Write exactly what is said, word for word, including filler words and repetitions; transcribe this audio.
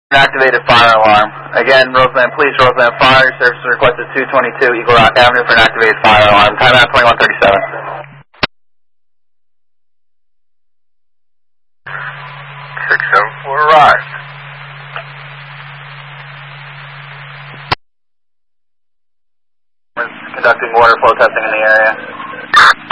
Activated fire alarm. Again, Roseland Police, Roseland Fire, service requested two twenty-two Eagle Rock Avenue for an activated fire alarm. Time out twenty-one thirty-seven. six seven four arrived. Conducting water flow testing in the area.